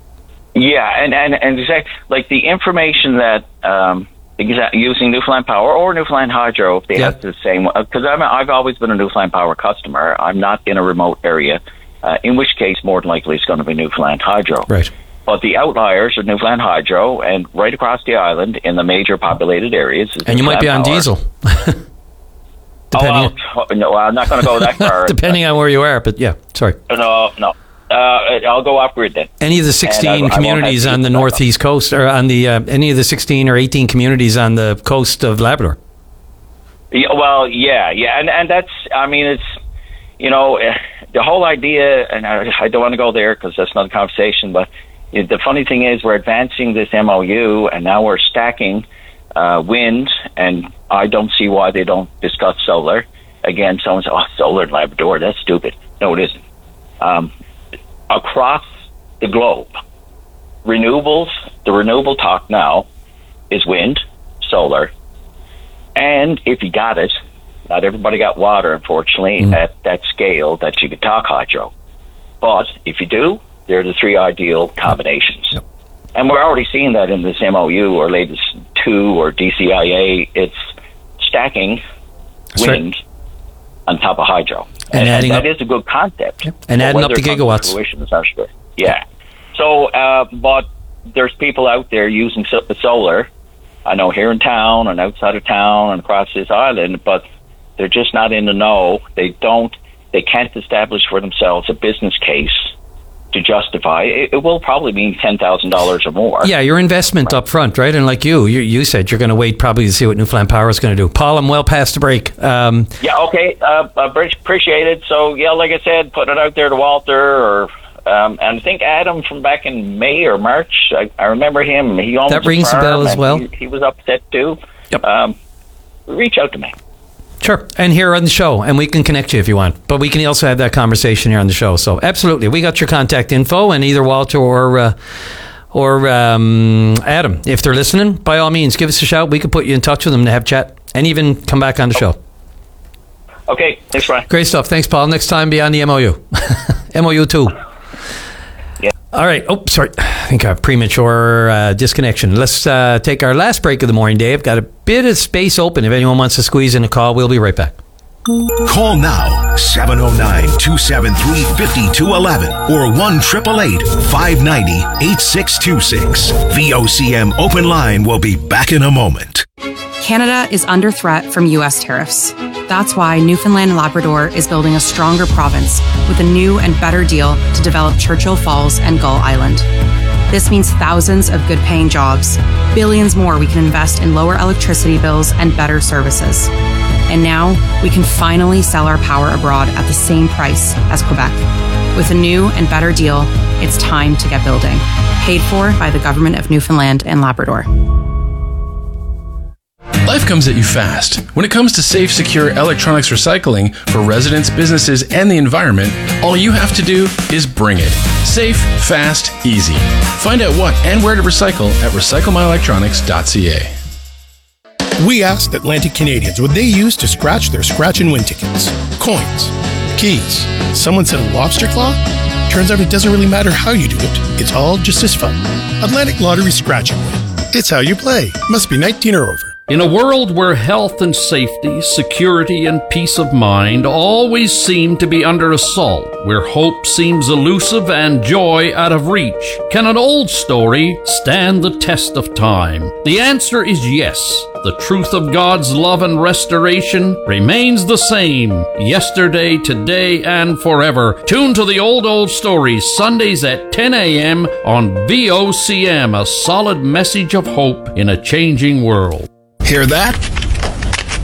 M: Yeah, and and and exact like the information that. Um, Exactly, using Newfoundland Power or Newfoundland Hydro, if they
A: Yeah.
M: have the same. Because I'm I've always been a Newfoundland Power customer. I'm not in a remote area, uh, in which case more than likely it's going to be Newfoundland Hydro.
A: Right.
M: But the outliers are Newfoundland Hydro, and right across the island in the major populated areas. Is
A: And you might be on
M: Newfoundland
A: diesel.
M: Power. Oh, well, no, I'm not going to go that far.
A: Depending on where you are, but yeah, sorry.
M: No, no. Uh, I'll go off grid then.
A: Any of the
M: And I-
A: sixteen
M: I won't
A: communities
M: have
A: on the
M: diesel backup.
A: northeast coast, or on the uh, any of the sixteen or eighteen communities on the coast of Labrador?
M: Yeah, well, yeah, yeah, and and that's, I mean, it's, you know, eh, the whole idea, and I, I don't want to go there because that's another conversation, but eh, the funny thing is we're advancing this M O U, and now we're stacking uh, wind, and I don't see why they don't discuss solar. Again, someone says, oh, solar in Labrador, that's stupid. No, it isn't. Um, across the globe, renewables, the renewable talk now is wind, solar, and if you got it, not everybody got water, unfortunately, mm. at that scale that you could talk hydro. But if you do, they're the three ideal combinations. Yep. And we're already seeing that in this M O U or latest two or D C I A. It's stacking
A: That's
M: wind
A: right.
M: on top of hydro.
A: And
M: And,
A: adding
M: and that
A: up-
M: is a good concept.
A: And
M: But
A: adding up
M: whether
A: the
M: it comes to
A: gigawatts.
M: fruition is not sure. Yeah. So, uh, but there's people out there using so- solar. I know here in town and outside of town and across this island, but they're just not in the know. They don't. They can't establish for themselves a business case to justify. It, it will probably mean ten thousand dollars or more.
A: Yeah, your investment up front, right? And like you, you, you said you're going to wait probably to see what Newfoundland Power is going to do. Paul, I'm well past the break. Um,
M: Yeah, okay, uh, I appreciate it. So, yeah, like I said, put it out there to Walter, or um, and I think Adam from back in May or March. I, I remember him. He owns
A: That rings a
M: farm,
A: bell as
M: and
A: well.
M: He, he was upset too. Yep. Um, reach out to me.
A: Sure. And here on the show, and we can connect you if you want. But we can also have that conversation here on the show. So absolutely, we got your contact info, and either Walter or uh, or um, Adam, if they're listening, by all means, give us a shout. We can put you in touch with them to have chat, and even come back on the show.
M: Okay, thanks, Ryan.
A: Great stuff. Thanks, Paul. Next time, be on the M O U. M O U two.
M: Yeah.
A: All right. Oh, sorry. I think I have premature uh, disconnection. Let's uh, take our last break of the morning, Dave. Got a bit of space open. If anyone wants to squeeze in a call, we'll be right back.
C: Call now seven oh nine, two seven three, five two one one or one eight eight eight, five nine zero, eight six two six. V O C M Open Line will be back in a moment.
D: Canada is under threat from U S tariffs. That's why Newfoundland and Labrador is building a stronger province with a new and better deal to develop Churchill Falls and Gull Island. This means thousands of good-paying jobs, billions more we can invest in lower electricity bills and better services. And now we can finally sell our power abroad at the same price as Quebec. With a new and better deal, it's time to get building. Paid for by the Government of Newfoundland and Labrador.
E: Life comes at you fast. When it comes to safe, secure electronics recycling for residents, businesses, and the environment, all you have to do is bring it. Safe, fast, easy. Find out what and where to recycle at recycle my electronics dot c a.
L: We asked Atlantic Canadians what they use to scratch their scratch and win tickets. Coins. Keys. Someone said a lobster claw? Turns out it doesn't really matter how you do it. It's all just as fun. Atlantic Lottery Scratch and Win. It's how you play. Must be nineteen or over.
W: In a world where health and safety, security and peace of mind always seem to be under assault, where hope seems elusive and joy out of reach, can an old story stand the test of time? The answer is yes. The truth of God's love and restoration remains the same, yesterday, today, and forever. Tune to the Old Old Stories, Sundays at ten a.m. on V O C M, a solid message of hope in a changing world.
L: Hear that?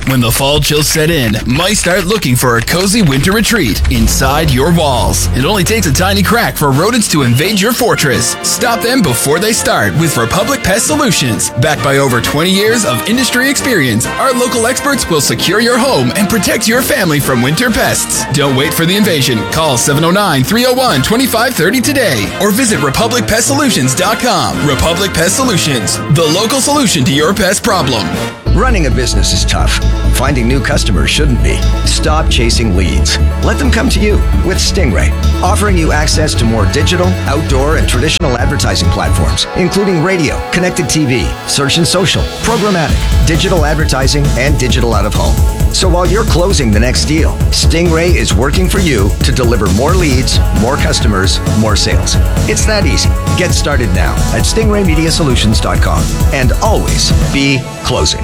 F: When the fall chills set in, might start looking for a cozy winter retreat inside your walls. It only takes a tiny crack for rodents to invade your fortress. Stop them before they start with Republic Pest Solutions. Backed by over twenty years of industry experience, our local experts will secure your home and protect your family from winter pests. Don't wait for the invasion. Call seven oh nine, three oh one, two five three oh today or visit republic pest solutions dot com. Republic Pest Solutions, the local solution to your pest problem.
I: Running a business is tough. Finding new customers shouldn't be. Stop chasing leads. Let them come to you with Stingray, offering you access to more digital, outdoor, and traditional advertising platforms, including radio, connected T V, search and social, programmatic, digital advertising, and digital out of home. So while you're closing the next deal, Stingray is working for you to deliver more leads, more customers, more sales. It's that easy. Get started now at stingray media solutions dot com and always be closing.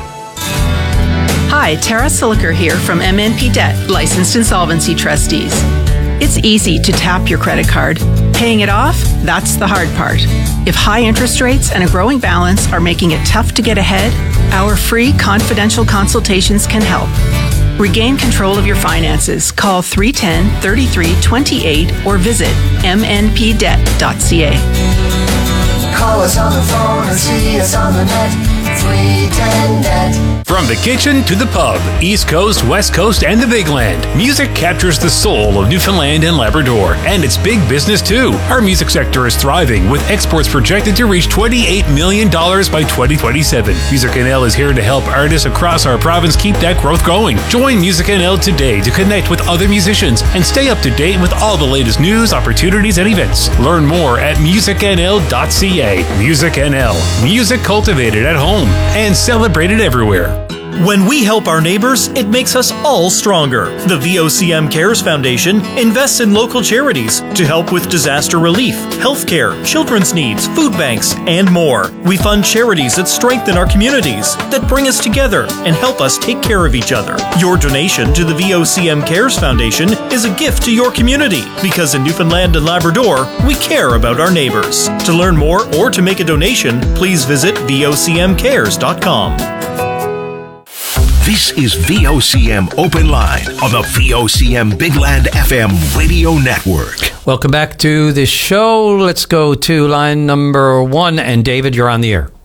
J: Hi, Tara Siliker here from M N P Debt, Licensed Insolvency Trustees. It's easy to tap your credit card. Paying it off, that's the hard part. If high interest rates and a growing balance are making it tough to get ahead, our free confidential consultations can help. Regain control of your finances. Call three one zero, three three two eight or visit m n p debt dot c a.
X: Call us on the phone or see us on the net. three ten net.
G: From the kitchen to the pub, East Coast, West Coast, and the Big Land, music captures the soul of Newfoundland and Labrador, and it's big business too. Our music sector is thriving, with exports projected to reach twenty-eight million dollars by twenty twenty-seven. Music N L is here to help artists across our province keep that growth going. Join Music N L today to connect with other musicians and stay up to date with all the latest news, opportunities, and events. Learn more at music n l dot c a. Music N L, music cultivated at home and celebrated everywhere.
Y: When we help our neighbors, it makes us all stronger. The V O C M Cares Foundation invests in local charities to help with disaster relief, healthcare, children's needs, food banks, and more. We fund charities that strengthen our communities, that bring us together and help us take care of each other. Your donation to the V O C M Cares Foundation is a gift to your community, because in Newfoundland and Labrador, we care about our neighbors. To learn more or to make a donation, please visit v o c m cares dot com.
C: This is V O C M Open Line on the V O C M Big Land F M radio network.
A: Welcome back to the show. Let's go to line number one. And David, you're on the air.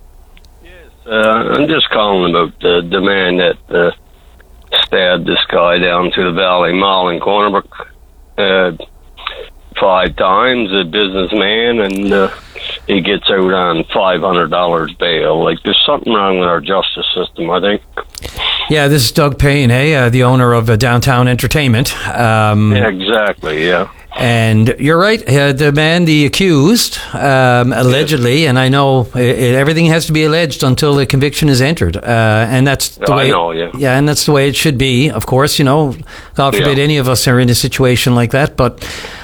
Z: Uh, I'm just calling about the, the man that uh, stabbed this guy down to the Valley Mall in Corner Brook uh, five times, a businessman, and uh, he gets out on five hundred dollars bail. Like, there's something wrong with our justice system, I think.
A: Yeah, this is Doug Payne, hey, uh, the owner of uh, Downtown Entertainment. Um,
Z: yeah, exactly, yeah.
A: And you're right, uh, the man, the accused, um, allegedly, yes. And I know it, it, everything has to be alleged until the conviction is entered. Uh, and that's the
Z: I
A: way,
Z: know, yeah.
A: Yeah, and that's the way it should be, of course. You know, God forbid yeah. any of us are in a situation like that, but...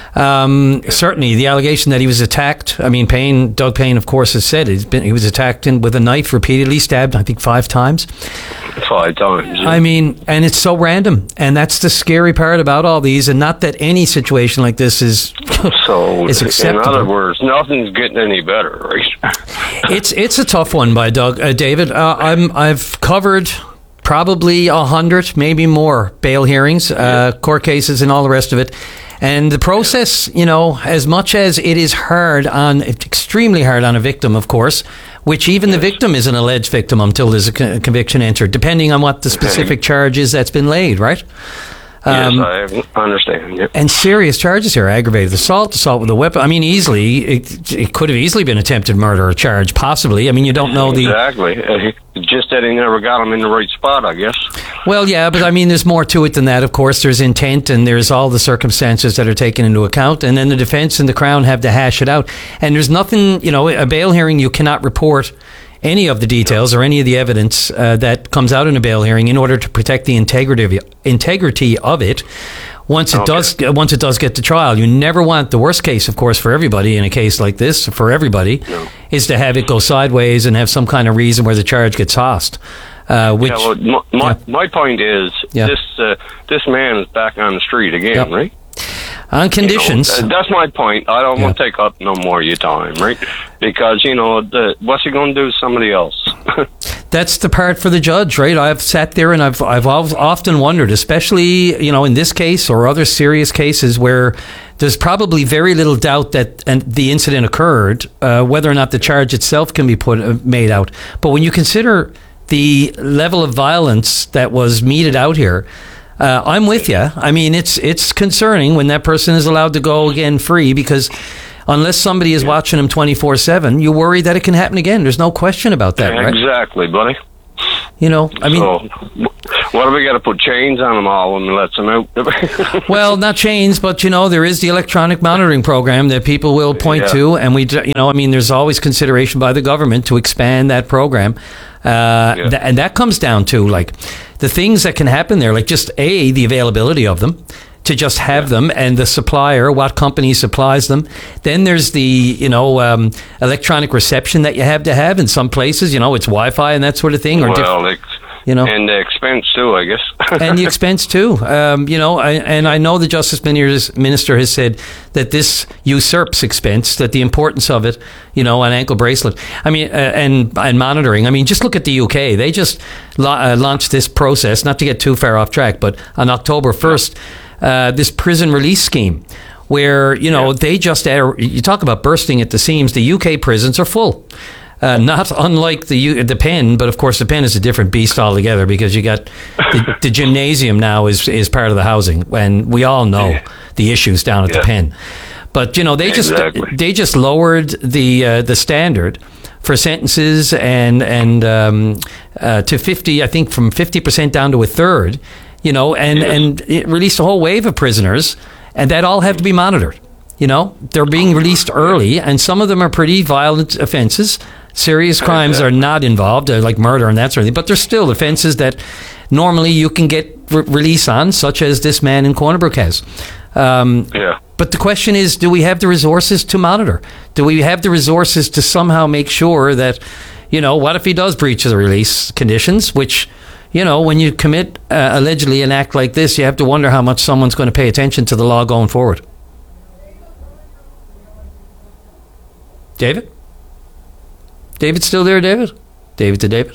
A: Um, certainly, the allegation that he was attacked. I mean, Payne, Doug Payne, of course, has said he's been, he was attacked in, with a knife, repeatedly stabbed, I think, five times.
Z: Five times. Yeah.
A: I mean, and it's so random, and that's the scary part about all these. And not that any situation like this is
Z: so.
A: is acceptable.
Z: In other words, nothing's getting any better, right?
A: it's it's a tough one by Doug, uh, David. Uh, I'm I've covered. Probably a hundred, maybe more, bail hearings, uh, yeah. court cases, and all the rest of it. And the process, you know, as much as it is hard on, extremely hard on a victim, of course, which even yes. the victim is an alleged victim until there's a conviction entered, depending on what the specific charge is that's been laid, right?
Z: Um, yes, I understand. Yep.
A: And serious charges here: aggravated assault, assault with a weapon. I mean, easily it, it could have easily been attempted murder charge, possibly. I mean, you don't know the
Z: exactly. Uh, just that he never got him in the right spot, I guess.
A: Well, yeah, but I mean, there's more to it than that. Of course, there's intent, and there's all the circumstances that are taken into account, and then the defense and the Crown have to hash it out. And there's nothing, you know, a bail hearing you cannot report any of the details or any of the evidence uh, that comes out in a bail hearing in order to protect the integrity of, integrity of it. Once it okay. does, once it does get to trial, you never want the worst case, of course, for everybody in a case like this, for everybody, no. is to have it go sideways and have some kind of reason where the charge gets tossed. Uh, which,
Z: yeah, well, my, my,
A: yeah.
Z: my point is, yeah. this uh, this man is back on the street again, yep. right?
A: On conditions.
Z: You know, that's my point. I don't yeah. want to take up no more of your time, right? Because, you know, the, what's he going to do to somebody else?
A: That's the part for the judge, right? I've sat there and I've I've often wondered, especially, you know, in this case or other serious cases where there's probably very little doubt that and the incident occurred, uh, whether or not the charge itself can be put uh, made out. But when you consider the level of violence that was meted out here, uh, I'm with you. I mean, it's it's concerning when that person is allowed to go again free, because unless somebody is watching him twenty-four seven, you worry that it can happen again. There's no question about that, right?
Z: Exactly, buddy.
A: You know, I mean...
Z: So, what do we got to put chains on them all when we let them out?
A: Well, not chains, but, you know, there is the electronic monitoring program that people will point
Z: Yeah.
A: to. And, we, you know, I mean, there's always consideration by the government to expand that program. Uh, th- and that comes down to, like, the things that can happen there, like just, A, the availability of them, to just have them, and the supplier, what company supplies them. Then there's the, you know, um, electronic reception that you have to have in some places. You know, it's Wi-Fi and that sort of thing. Or
Z: well,
A: diff-
Z: ex-
A: you know,
Z: and the expense too, I guess.
A: and the expense too. Um, you know, I, and I know the Justice Minister has said that this usurps expense, that the importance of it, you know, an ankle bracelet. I mean, uh, and and monitoring. I mean, just look at the U K. They just la- uh, launched this process, not to get too far off track, but on October first, uh, this prison release scheme, where, you know, they just, uh, you talk about bursting at the seams, the U K prisons are full. Uh, not unlike the U- the pen, but of course the pen is a different beast altogether, because you got the, the gymnasium now is is part of the housing, and we all know yeah. the issues down at yeah. the pen. But you know they just exactly. they just lowered the uh, the standard for sentences and and um, uh, to fifty, I think from fifty percent down to a third, you know, and yeah. and it released a whole wave of prisoners, and that all have to be monitored. You know, they're being released early, and some of them are pretty violent offenses. Serious crimes are not involved, uh, like murder and that sort of thing, but there's still offenses that normally you can get re- release on, such as this man in Corner Brook has. Um,
Z: yeah.
A: But the question is, do we have the resources to monitor? Do we have the resources to somehow make sure that, you know, what if he does breach the release conditions, which, you know, when you commit uh, allegedly an act like this, you have to wonder how much someone's going to pay attention to the law going forward. David? David still there, David? David to David?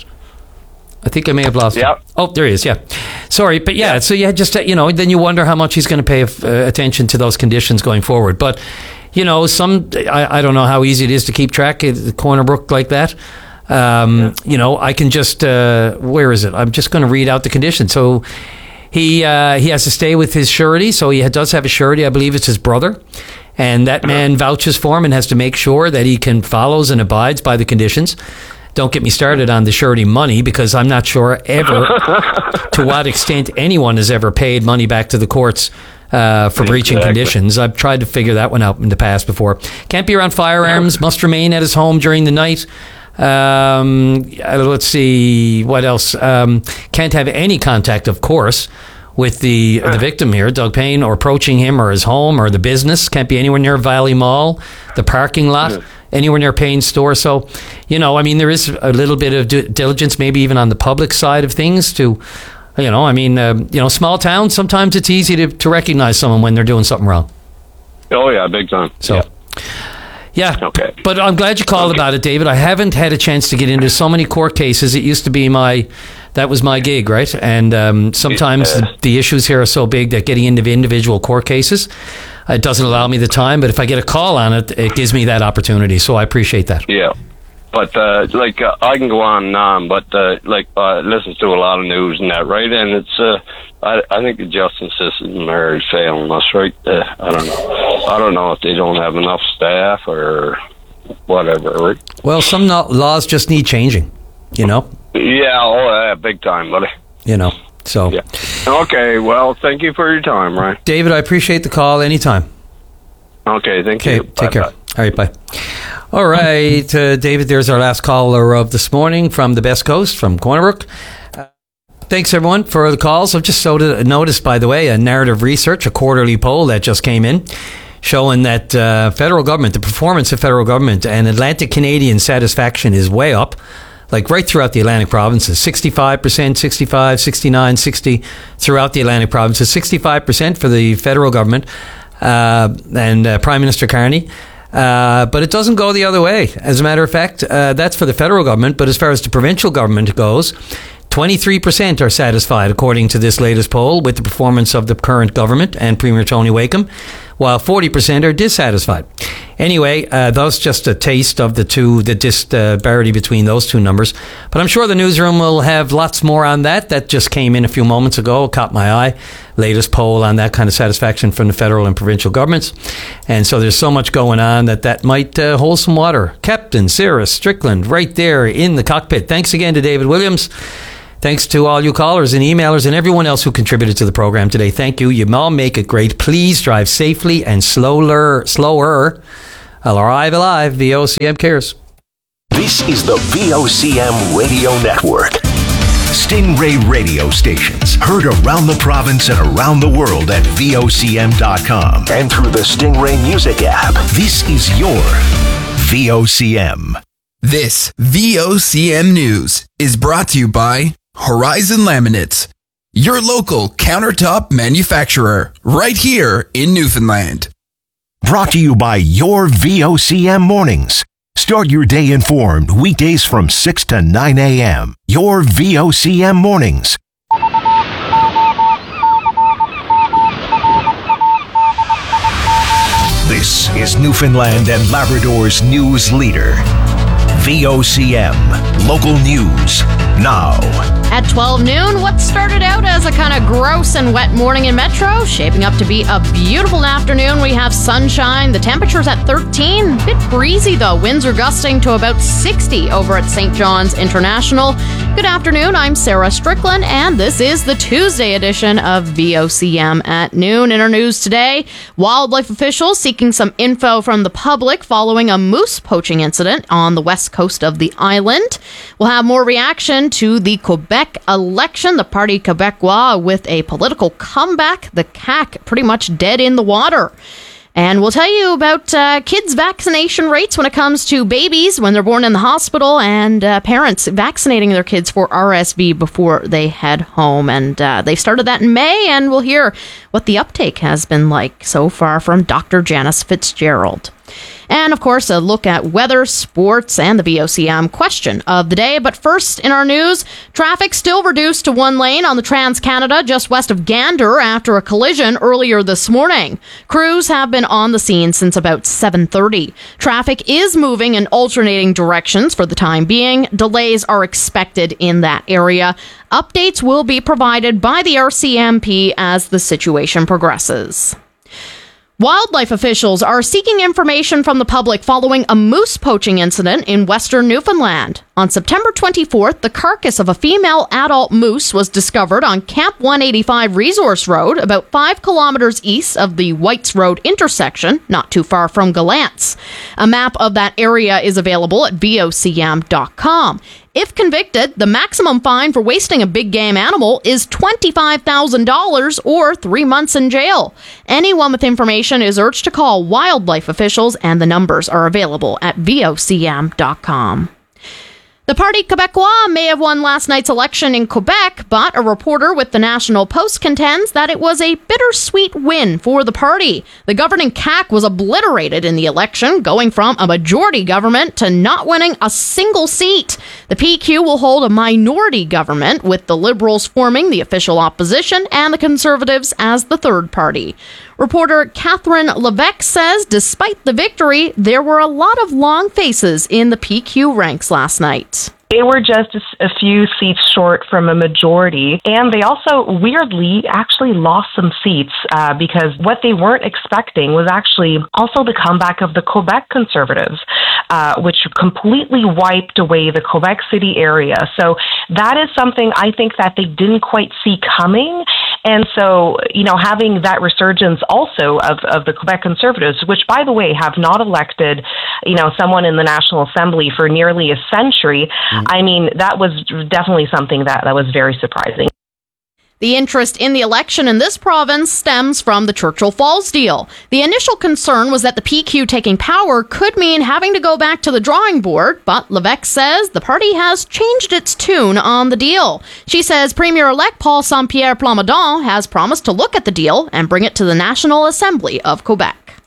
A: I think I may have lost
Z: yeah.
A: him. Oh, there he is, yeah. Sorry, but yeah, yeah. so you just, you know, then you wonder how much he's going to pay uh, attention to those conditions going forward. But, you know, some, I, I don't know how easy it is to keep track of the Corner Brook like that. Um, yeah. You know, I can just, uh, where is it? I'm just going to read out the conditions. So he, uh, he has to stay with his surety, so he does have a surety. I believe it's his brother. And that man vouches for him and has to make sure that he can follows and abides by the conditions. Don't get me started on the surety money, because I'm not sure ever to what extent anyone has ever paid money back to the courts uh, for breaching exactly. conditions. I've tried to figure that one out in the past before. Can't be around firearms. Must remain at his home during the night. Um, let's see, what else? Um, can't have any contact, of course, with the the victim here, Doug Payne, or approaching him or his home or the business. Can't be anywhere near Valley Mall, the parking lot, yeah. anywhere near Payne's store. So, you know, I mean, there is a little bit of due diligence, maybe even on the public side of things to, you know, I mean, uh, you know, small towns, sometimes it's easy to, to recognize someone when they're doing something wrong.
Z: Oh, yeah, big time.
A: So, yeah. Yeah,
Z: okay.
A: But I'm glad you called okay. about it, David. I haven't had a chance to get into so many court cases. It used to be my, that was my gig, right? And um, sometimes yeah. the, the issues here are so big that getting into individual court cases, it doesn't allow me the time. But if I get a call on it, it gives me that opportunity. So I appreciate that.
Z: Yeah. But, uh, like, uh, I can go on and on, but, uh, like, I uh, listen to a lot of news and that, right? And it's, uh, I, I think the justice system is failing us, right? Uh, I don't know. I don't know if they don't have enough staff or whatever, right?
A: Well, some no- laws just need changing, you know?
Z: Yeah, oh, yeah, big time, buddy.
A: You know, so.
Z: Yeah. Okay, well, thank you for your time, Ryan.
A: David, I appreciate the call anytime.
Z: Okay, thank
A: okay,
Z: you.
A: Take
Z: bye,
A: care.
Z: Bye.
A: All right, bye. All right, uh, David, there's our last caller of this morning from the Best Coast, from Corner Brook. Uh, thanks, everyone, for the calls. I've just so to, noticed, by the way, a Narrative Research, a quarterly poll that just came in, showing that uh, federal government, the performance of federal government and Atlantic Canadian satisfaction is way up, like right throughout the Atlantic provinces, sixty-five percent, sixty-five, sixty-nine, sixty throughout the Atlantic provinces, sixty-five percent for the federal government uh, and uh, Prime Minister Carney. Uh, but it doesn't go the other way. As a matter of fact, uh, that's for the federal government. But as far as the provincial government goes, twenty-three percent are satisfied, according to this latest poll, with the performance of the current government and Premier Tony Wakeham, while forty percent are dissatisfied. Anyway, uh, that's just a taste of the two, the disparity between those two numbers. But I'm sure the newsroom will have lots more on that. That just came in a few moments ago, caught my eye. Latest poll on that kind of satisfaction from the federal and provincial governments. And so there's so much going on that that might uh, hold some water. Captain Sarah Strickland right there in the cockpit. Thanks again to David Williams. Thanks to all you callers and emailers and everyone else who contributed to the program today. Thank you. You all make it great. Please drive safely and slower. slower. I'll arrive alive. V O C M cares.
C: This is the V O C M Radio Network. Stingray radio stations heard around the province and around the world at V O C M dot com and through the Stingray Music app. This is your V O C M.
F: This V O C M News is brought to you by Horizon Laminates, your local countertop manufacturer, right here in Newfoundland.
C: Brought to you by your V O C M Mornings. Start your day informed weekdays from six to nine a.m. Your V O C M Mornings. This is Newfoundland and Labrador's news leader. V O C M Local News now.
B: At twelve noon, what started out as a kind of gross and wet morning in Metro, shaping up to be a beautiful afternoon. We have sunshine. The temperature's at thirteen. A bit breezy, though. Winds are gusting to about sixty over at Saint John's International. Good afternoon. I'm Sarah Strickland, and this is the Tuesday edition of V O C M at noon. In our news today, wildlife officials seeking some info from the public following a moose poaching incident on the west coast of the island. We'll have more reaction to the Quebec election, the Parti Québécois with a political comeback, the C A Q pretty much dead in the water. And we'll tell you about uh, kids' vaccination rates when it comes to babies when they're born in the hospital, and uh, parents vaccinating their kids for R S V before they head home. And uh, they started that in May, and we'll hear what the uptake has been like so far from Doctor Janice Fitzgerald. And, of course, a look at weather, sports, and the V O C M question of the day. But first, in our news, traffic still reduced to one lane on the Trans-Canada just west of Gander after a collision earlier this morning. Crews have been on the scene since about seven thirty. Traffic is moving in alternating directions for the time being. Delays are expected in that area. Updates will be provided by the R C M P as the situation progresses. Wildlife officials are seeking information from the public following a moose poaching incident in western Newfoundland. On September twenty-fourth, the carcass of a female adult moose was discovered on Camp one eighty-five Resource Road, about five kilometers east of the Whites Road intersection, not too far from Galance. A map of that area is available at V O C M dot com. If convicted, the maximum fine for wasting a big game animal is twenty-five thousand dollars or three months in jail. Anyone with information is urged to call wildlife officials, and the numbers are available at V O C M dot com. The Parti Québécois may have won last night's election in Quebec, but a reporter with the National Post contends that it was a bittersweet win for the party. The governing C A Q was obliterated in the election, going from a majority government to not winning a single seat. The P Q will hold a minority government, with the Liberals forming the official opposition and the Conservatives as the third party. Reporter Catherine Levesque says despite the victory, there were a lot of long faces in the P Q ranks last night.
H: They were just a few seats short from a majority, and they also weirdly actually lost some seats uh, because what they weren't expecting was actually also the comeback of the Quebec Conservatives, uh, which completely wiped away the Quebec City area. So that is something I think that they didn't quite see coming. And so, you know, having that resurgence also of, of the Quebec Conservatives, which, by the way, have not elected, you know, someone in the National Assembly for nearly a century, mm-hmm. I mean, that was definitely something that, that was very surprising.
B: The interest in the election in this province stems from the Churchill Falls deal. The initial concern was that the P Q taking power could mean having to go back to the drawing board, but Levesque says the party has changed its tune on the deal. She says Premier-elect Paul Saint-Pierre Plamondon has promised to look at the deal and bring it to the National Assembly of Quebec.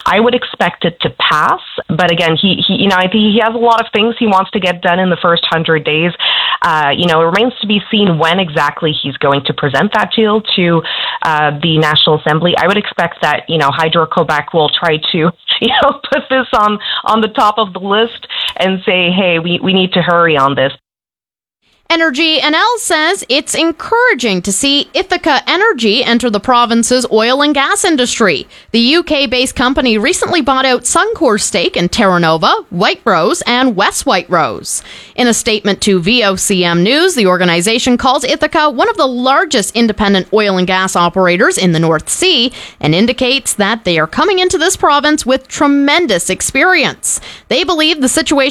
H: I would expect it to pass. But again, he, he you know, I think he has a lot of things he wants to get done in the first hundred days. Uh, you know, it remains to be seen when exactly he's going to present that deal to uh, the National Assembly. I would expect that, you know, Hydro-Quebec will try to, you know, put this on, on the top of the list and say, hey, we, we need to hurry on this.
B: Energy N L says it's encouraging to see Ithaca Energy enter the province's oil and gas industry. The U K-based company recently bought out Suncor's stake in Terra Nova, White Rose, and West White Rose. In a statement to V O C M News, the organization calls Ithaca one of the largest independent oil and gas operators in the North Sea and indicates that they are coming into this province with tremendous experience. They believe the situation